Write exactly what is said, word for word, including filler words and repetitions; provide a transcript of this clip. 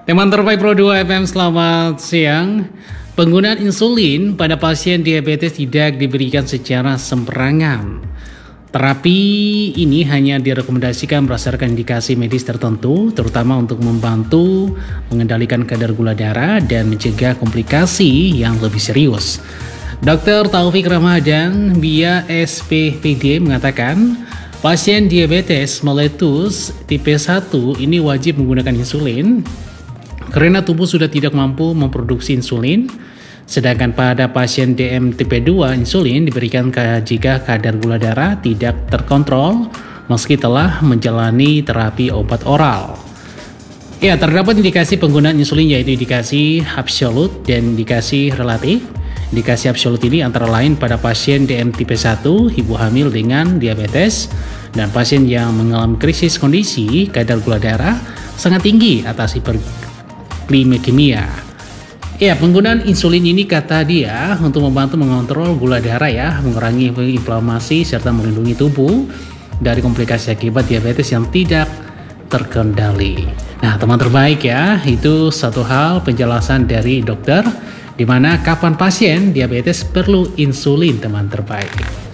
Teman terbaik Pro dua F M, selamat siang. Penggunaan insulin pada pasien diabetes tidak diberikan secara sembarangan. Terapi ini hanya direkomendasikan berdasarkan indikasi medis tertentu, terutama untuk membantu mengendalikan kadar gula darah dan mencegah komplikasi yang lebih serius. dokter Taufik Ramadan, B I A S P P D, mengatakan pasien diabetes mellitus tipe satu ini wajib menggunakan insulin karena tubuh sudah tidak mampu memproduksi insulin. Sedangkan pada pasien D M tipe dua, insulin diberikan jika kadar gula darah tidak terkontrol meski telah menjalani terapi obat oral. Ya, terdapat indikasi penggunaan insulin yaitu indikasi absolut dan indikasi relatif. Indikasi absolut ini antara lain pada pasien D M tipe satu, ibu hamil dengan diabetes, dan pasien yang mengalami krisis kondisi kadar gula darah sangat tinggi atas hiperglikemia. Ya, penggunaan insulin ini kata dia untuk membantu mengontrol gula darah ya, mengurangi inflamasi serta melindungi tubuh dari komplikasi akibat diabetes yang tidak terkendali. Nah, teman terbaik ya, itu satu hal penjelasan dari dokter di mana kapan pasien diabetes perlu insulin, teman terbaik.